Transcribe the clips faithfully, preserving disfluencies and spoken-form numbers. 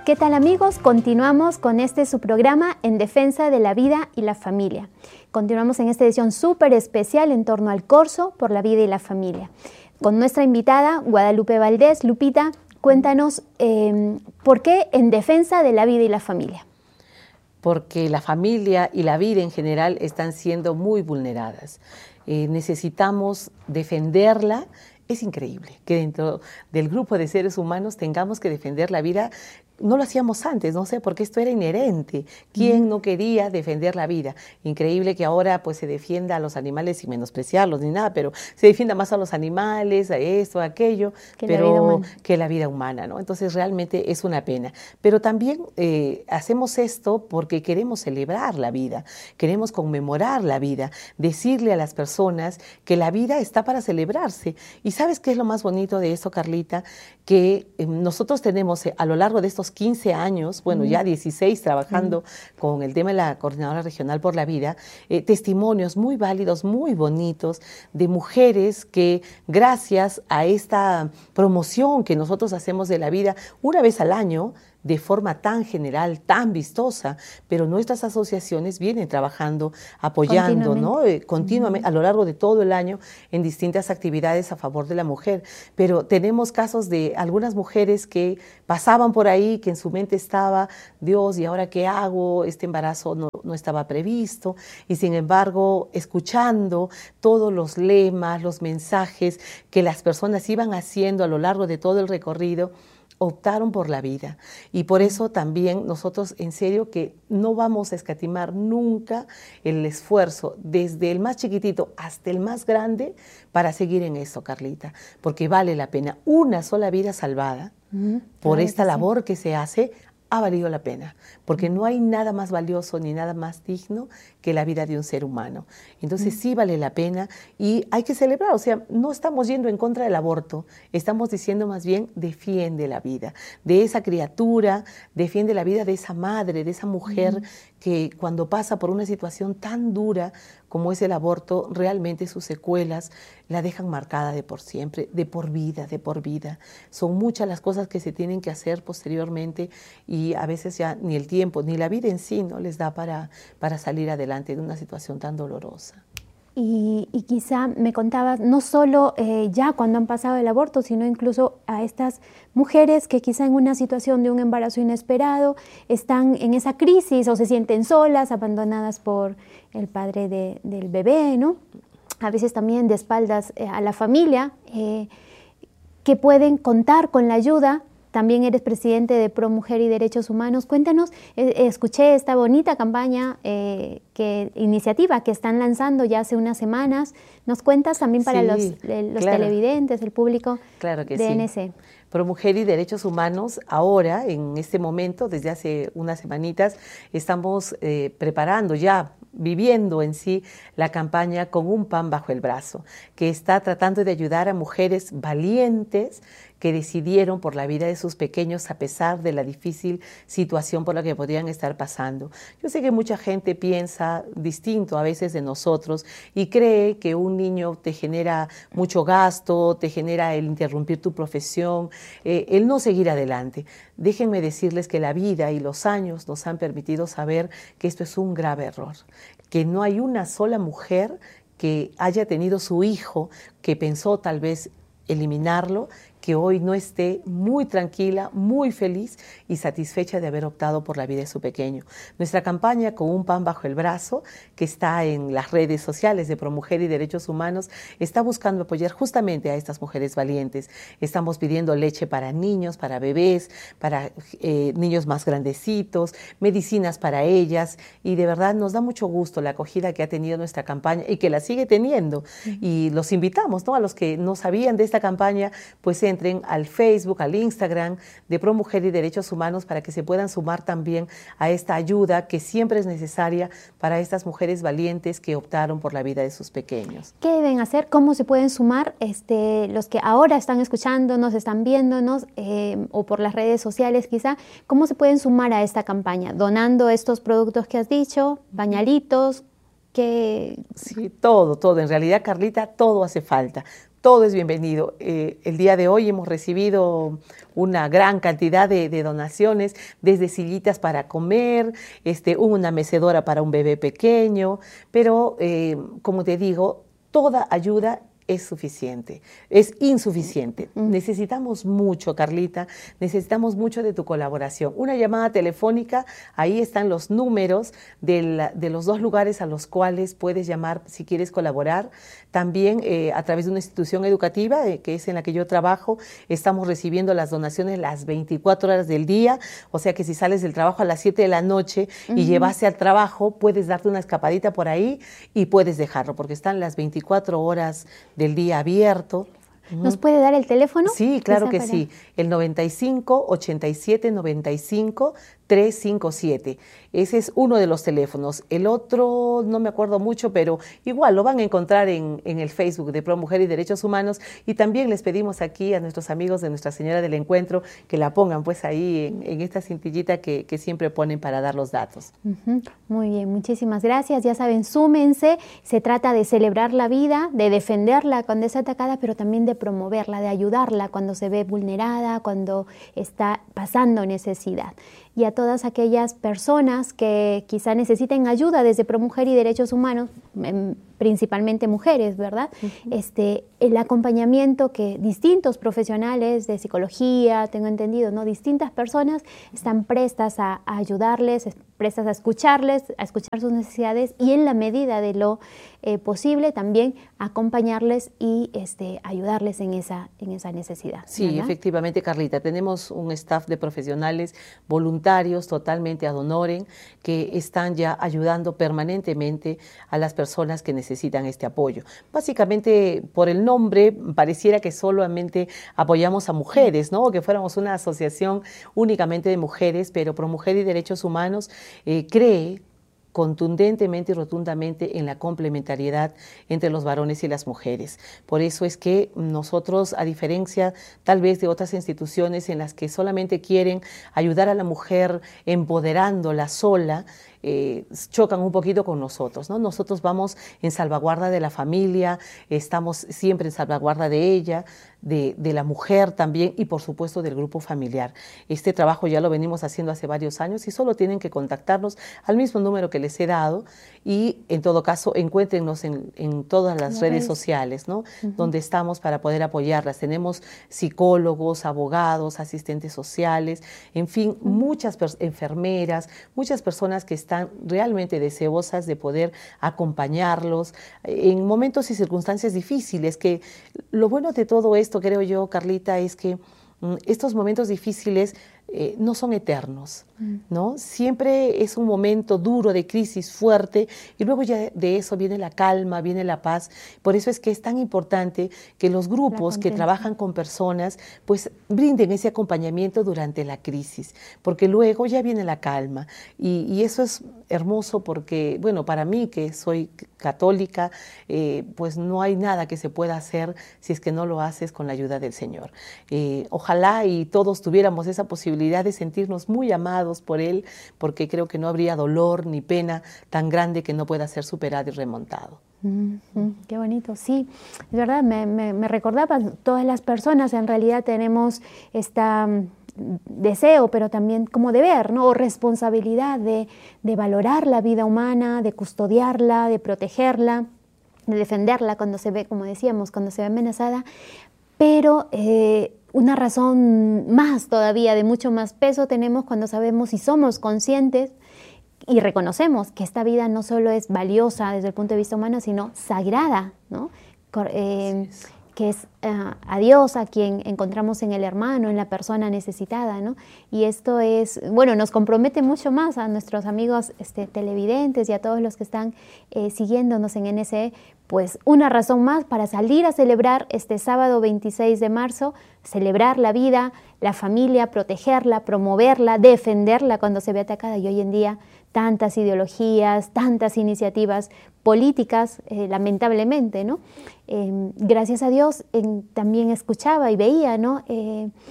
¿Qué tal, amigos? Continuamos con este su programa En Defensa de la Vida y la Familia. Continuamos en esta edición súper especial en torno al corso por la vida y la familia. Con nuestra invitada Guadalupe Valdés. Lupita, cuéntanos eh, ¿por qué En Defensa de la Vida y la Familia? Porque la familia y la vida en general están siendo muy vulneradas. Eh, necesitamos defenderla. Es increíble que dentro del grupo de seres humanos tengamos que defender la vida. No lo hacíamos antes, no sé, porque esto era inherente. ¿Quién no quería defender la vida? Increíble que ahora pues se defienda a los animales sin menospreciarlos ni nada, pero se defienda más a los animales, a esto, a aquello, que pero la vida humana. que la vida humana, ¿no? Entonces realmente es una pena. Pero también eh, hacemos esto porque queremos celebrar la vida, queremos conmemorar la vida, decirle a las personas que la vida está para celebrarse. ¿Y sabes qué es lo más bonito de eso, Carlita? Que eh, nosotros tenemos eh, a lo largo de estos quince años, bueno, uh-huh. ya dieciséis trabajando uh-huh. con el tema de la Coordinadora Regional por la Vida, eh, testimonios muy válidos, muy bonitos de mujeres que gracias a esta promoción que nosotros hacemos de la vida una vez al año, de forma tan general, tan vistosa, pero nuestras asociaciones vienen trabajando, apoyando, ¿no? Eh, continuamente, uh-huh. a lo largo de todo el año, en distintas actividades a favor de la mujer. Pero tenemos casos de algunas mujeres que pasaban por ahí, que en su mente estaba, Dios, ¿y ahora qué hago? Este embarazo no, no estaba previsto. Y sin embargo, escuchando todos los lemas, los mensajes que las personas iban haciendo a lo largo de todo el recorrido, optaron por la vida. Y por eso también nosotros, en serio, que no vamos a escatimar nunca el esfuerzo, desde el más chiquitito hasta el más grande, para seguir en eso, Carlita, porque vale la pena. Una sola vida salvada uh-huh. por claro esta que labor sí. que se hace, ha valido la pena, porque no hay nada más valioso ni nada más digno que la vida de un ser humano. Entonces mm. sí vale la pena y hay que celebrar, o sea, no estamos yendo en contra del aborto, estamos diciendo más bien defiende la vida de esa criatura, defiende la vida de esa madre, de esa mujer mm. que cuando pasa por una situación tan dura como es el aborto, realmente sus secuelas la dejan marcada de por siempre, de por vida, de por vida. Son muchas las cosas que se tienen que hacer posteriormente y a veces ya ni el tiempo, ni la vida en sí no les da para, para salir adelante de una situación tan dolorosa. Y, y quizá me contabas, no solo eh, ya cuando han pasado el aborto, sino incluso a estas mujeres que quizá en una situación de un embarazo inesperado están en esa crisis o se sienten solas, abandonadas por el padre de, del bebé, ¿no? A veces también de espaldas eh, a la familia, eh, que pueden contar con la ayuda. También eres presidente de Pro Mujer y Derechos Humanos. Cuéntanos, eh, escuché esta bonita campaña, eh, que, iniciativa que están lanzando ya hace unas semanas. ¿Nos cuentas también para sí, los, eh, los claro. televidentes, el público claro que de sí. N C? Pro Mujer y Derechos Humanos, ahora, en este momento, desde hace unas semanitas, estamos eh, preparando ya, viviendo en sí la campaña Con un pan bajo el brazo, que está tratando de ayudar a mujeres valientes que decidieron por la vida de sus pequeños a pesar de la difícil situación por la que podrían estar pasando. Yo sé que mucha gente piensa distinto a veces de nosotros y cree que un niño te genera mucho gasto, te genera el interrumpir tu profesión, eh, el no seguir adelante. Déjenme decirles que la vida y los años nos han permitido saber que esto es un grave error, que no hay una sola mujer que haya tenido su hijo, que pensó tal vez eliminarlo, que hoy no esté muy tranquila, muy feliz y satisfecha de haber optado por la vida de su pequeño. Nuestra campaña Con un pan bajo el brazo, que está en las redes sociales de Pro Mujer y Derechos Humanos, está buscando apoyar justamente a estas mujeres valientes. Estamos pidiendo leche para niños, para bebés, para eh, niños más grandecitos, medicinas para ellas, y de verdad nos da mucho gusto la acogida que ha tenido nuestra campaña y que la sigue teniendo. Uh-huh. Y los invitamos, ¿no?, a los que no sabían de esta campaña, pues entren al Facebook, al Instagram de Pro Mujer y Derechos Humanos para que se puedan sumar también a esta ayuda que siempre es necesaria para estas mujeres valientes que optaron por la vida de sus pequeños. ¿Qué deben hacer? ¿Cómo se pueden sumar este, los que ahora están escuchándonos, están viéndonos eh, o por las redes sociales quizá? ¿Cómo se pueden sumar a esta campaña? ¿Donando estos productos que has dicho? ¿Pañalitos? ¿Qué? Sí, todo, todo. En realidad, Carlita, todo hace falta. todo es bienvenido. Eh, el día de hoy hemos recibido una gran cantidad de, de donaciones, desde sillitas para comer, este, una mecedora para un bebé pequeño, pero eh, como te digo, toda ayuda es suficiente, es insuficiente. Mm. Necesitamos mucho, Carlita, necesitamos mucho de tu colaboración. Una llamada telefónica, ahí están los números de, la, de los dos lugares a los cuales puedes llamar si quieres colaborar. También eh, a través de una institución educativa, eh, que es en la que yo trabajo, estamos recibiendo las donaciones las veinticuatro horas del día, o sea que si sales del trabajo a las siete de la noche uh-huh. y llevaste al trabajo, puedes darte una escapadita por ahí y puedes dejarlo, porque están las veinticuatro horas del día abierto. ¿Nos puede dar el teléfono? Sí, claro que sí. El noventa y cinco, ochenta y siete, noventa y cinco, trescientos cincuenta y siete. Ese es uno de los teléfonos. El otro no me acuerdo mucho, pero igual lo van a encontrar en, en el Facebook de Pro Mujer y Derechos Humanos. Y también les pedimos aquí a nuestros amigos de Nuestra Señora del Encuentro que la pongan pues ahí en, en esta cintillita que, que siempre ponen para dar los datos. Uh-huh. Muy bien, muchísimas gracias. Ya saben, súmense. Se trata de celebrar la vida, de defenderla cuando es atacada, pero también de promoverla, de ayudarla cuando se ve vulnerada, cuando está pasando necesidad. Y a todas aquellas personas que quizá necesiten ayuda desde Pro Mujer y Derechos Humanos, principalmente mujeres, ¿verdad? Uh-huh. Este, el acompañamiento que distintos profesionales de psicología, tengo entendido, ¿no? Distintas personas están prestas a, a ayudarles, prestas a escucharles, a escuchar sus necesidades y en la medida de lo eh, posible también acompañarles y este, ayudarles en esa, en esa necesidad. Sí, ¿verdad? Efectivamente, Carlita, tenemos un staff de profesionales voluntarios totalmente ad honorem que están ya ayudando permanentemente a las personas que necesitan este apoyo. Básicamente, por el nombre, pareciera que solamente apoyamos a mujeres, ¿no? O que fuéramos una asociación únicamente de mujeres, pero Pro Mujer y Derechos Humanos eh, cree contundentemente y rotundamente en la complementariedad entre los varones y las mujeres. Por eso es que nosotros, a diferencia tal vez de otras instituciones en las que solamente quieren ayudar a la mujer empoderándola sola, Eh, chocan un poquito con nosotros, ¿no? Nosotros vamos en salvaguarda de la familia, estamos siempre en salvaguarda de ella, de, de la mujer también y por supuesto del grupo familiar. Este trabajo ya lo venimos haciendo hace varios años y solo tienen que contactarnos al mismo número que les he dado y en todo caso encuéntrennos en, en todas las redes es? sociales, ¿no? Uh-huh. Donde estamos para poder apoyarlas. Tenemos psicólogos, abogados, asistentes sociales, en fin, uh-huh. muchas enfermeras, muchas personas que están realmente deseosas de poder acompañarlos en momentos y circunstancias difíciles, que lo bueno de todo esto, creo yo, Carlita, es que mm, estos momentos difíciles eh, no son eternos, ¿no? Siempre es un momento duro de crisis fuerte y luego ya de eso viene la calma, viene la paz. Por eso es que es tan importante que los grupos que trabajan con personas pues brinden ese acompañamiento durante la crisis, porque luego ya viene la calma y, y eso es hermoso porque, bueno, para mí que soy católica, eh, pues no hay nada que se pueda hacer si es que no lo haces con la ayuda del Señor. Eh, ojalá y todos tuviéramos esa posibilidad de sentirnos muy amados por Él, porque creo que no habría dolor ni pena tan grande que no pueda ser superado y remontado. Mm-hmm. Qué bonito, sí, es verdad, me, me, me recordaba, todas las personas en realidad tenemos esta deseo, pero también como deber, ¿no? O responsabilidad de, de valorar la vida humana, de custodiarla, de protegerla, de defenderla cuando se ve, como decíamos, cuando se ve amenazada, pero eh, una razón más todavía, de mucho más peso, tenemos cuando sabemos y somos conscientes y reconocemos que esta vida no solo es valiosa desde el punto de vista humano, sino sagrada, ¿no? Eh, que es uh, a Dios a quien encontramos en el hermano, en la persona necesitada, ¿no? Y esto es, bueno, nos compromete mucho más a nuestros amigos este, televidentes y a todos los que están eh, siguiéndonos en N S E, pues una razón más para salir a celebrar este sábado veintiséis de marzo, celebrar la vida, la familia, protegerla, promoverla, defenderla cuando se ve atacada. Y hoy en día tantas ideologías, tantas iniciativas políticas, eh, lamentablemente, ¿no? Eh, gracias a Dios eh, también escuchaba y veía, ¿no? Eh,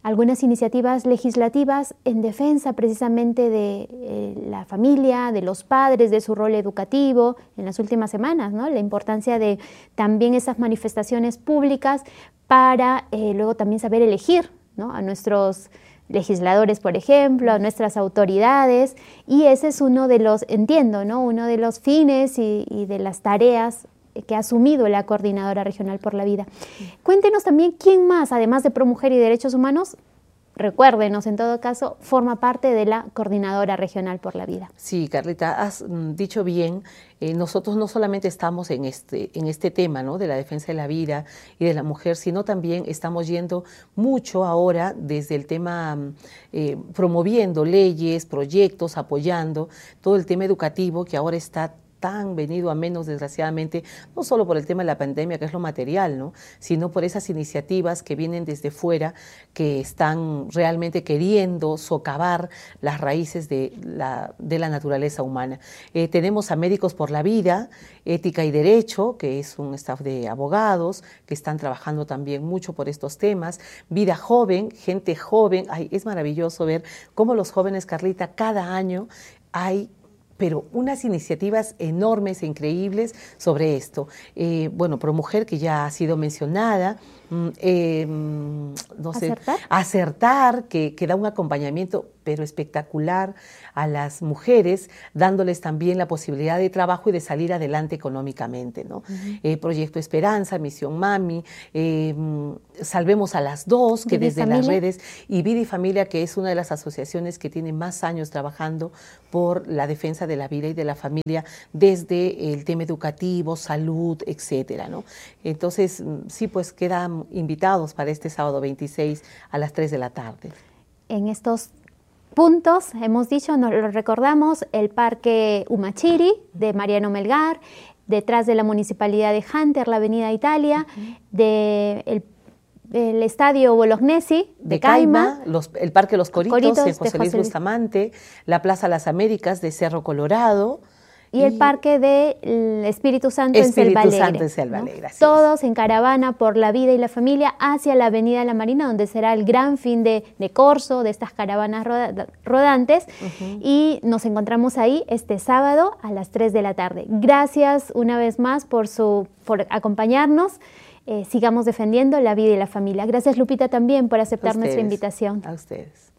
algunas iniciativas legislativas en defensa precisamente de eh, la familia, de los padres, de su rol educativo en las últimas semanas, ¿no? La importancia de también esas manifestaciones públicas para eh, luego también saber elegir, ¿no? A nuestros legisladores, por ejemplo, a nuestras autoridades, y ese es uno de los, entiendo, ¿no? Uno de los fines y, y de las tareas que ha asumido la Coordinadora Regional por la Vida. Cuéntenos también quién más, además de ProMujer y Derechos Humanos, recuérdenos en todo caso, forma parte de la Coordinadora Regional por la Vida. Sí, Carlita, has mm, dicho bien, eh, nosotros no solamente estamos en este, en este tema, ¿no?, de la defensa de la vida y de la mujer, sino también estamos yendo mucho ahora desde el tema, eh, promoviendo leyes, proyectos, apoyando todo el tema educativo que ahora está tan venido a menos, desgraciadamente, no solo por el tema de la pandemia, que es lo material, ¿no?, sino por esas iniciativas que vienen desde fuera, que están realmente queriendo socavar las raíces de la, de la naturaleza humana. Eh, tenemos a Médicos por la Vida, Ética y Derecho, que es un staff de abogados, que están trabajando también mucho por estos temas. Vida Joven, gente joven. Ay, es maravilloso ver cómo los jóvenes, Carlita, cada año hay pero unas iniciativas enormes e increíbles sobre esto. Eh, bueno, ProMujer, que ya ha sido mencionada, eh, no sé, ¿Acertar? Acertar, que, que da un acompañamiento pero espectacular a las mujeres, dándoles también la posibilidad de trabajo y de salir adelante económicamente, ¿no? Uh-huh. eh, Proyecto Esperanza, Misión Mami, eh, Salvemos a las Dos, que desde las redes, y Vida y Familia, que es una de las asociaciones que tiene más años trabajando por la defensa de la vida y de la familia desde el tema educativo, salud, etcétera, ¿no? Entonces, sí, pues quedan invitados para este sábado veintiséis a las tres de la tarde. En estos puntos, hemos dicho, nos lo recordamos, el Parque Umachiri de Mariano Melgar, detrás de la Municipalidad de Hunter, la Avenida Italia, uh-huh. de el, el Estadio Bolognesi de, de Caima, Caima los, el Parque Los Coritos, Coritos de José Luis Bustamante, la Plaza Las Américas de Cerro Colorado, y, y el Parque del Espíritu Santo Espíritu en Selva Alegre. Santo en Selva Alegre, ¿no? así Todos es. en caravana por la vida y la familia hacia la Avenida de la Marina, donde será el gran fin de, de corso de estas caravanas roda, rodantes. Uh-huh. Y nos encontramos ahí este sábado a las tres de la tarde. Gracias una vez más por, su, por acompañarnos. Eh, sigamos defendiendo la vida y la familia. Gracias, Lupita, también por aceptar nuestra invitación. A ustedes.